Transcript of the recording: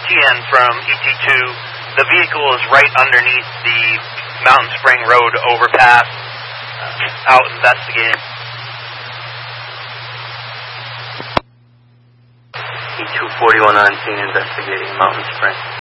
TN from ET2. The vehicle is right underneath the Mountain Spring Road overpass, out investigating. E241 on scene investigating Mountain Spring.